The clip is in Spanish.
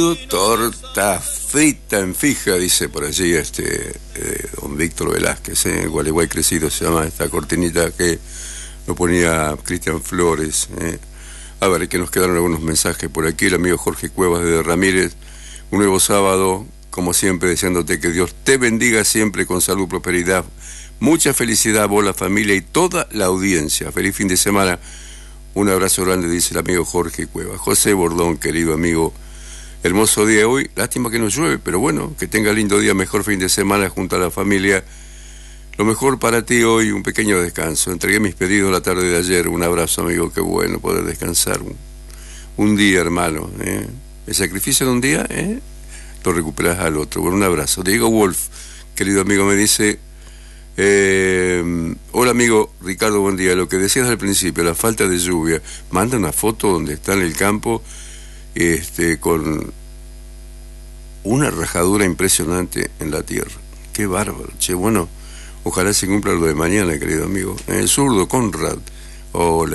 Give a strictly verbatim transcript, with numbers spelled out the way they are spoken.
Torta frita en fija, dice por allí este eh, don Víctor Velázquez, eh, Gualeguay crecido se llama esta cortinita que lo ponía Cristian Flores. Eh. A ver, que nos quedaron algunos mensajes por aquí. El amigo Jorge Cuevas de Ramírez, un nuevo sábado, como siempre, deseándote que Dios te bendiga siempre con salud, prosperidad, mucha felicidad a vos, la familia y toda la audiencia. Feliz fin de semana. Un abrazo grande, dice el amigo Jorge Cuevas. José Bordón, querido amigo, hermoso día hoy, lástima que no llueve, pero bueno, que tenga lindo día, mejor fin de semana junto a la familia. Lo mejor para ti hoy, un pequeño descanso. Entregué mis pedidos la tarde de ayer. Un abrazo, amigo, qué bueno poder descansar un, un día, hermano. ¿eh? El sacrificio de un día, ¿eh? lo recuperas al otro. Bueno, un abrazo. Diego Wolf, querido amigo, me dice, eh, hola amigo Ricardo, buen día. Lo que decías al principio, la falta de lluvia, manda una foto donde está en el campo, este, con una rajadura impresionante en la tierra. Qué bárbaro, che, bueno, ojalá se cumpla lo de mañana, querido amigo. El zurdo Conrad, hola.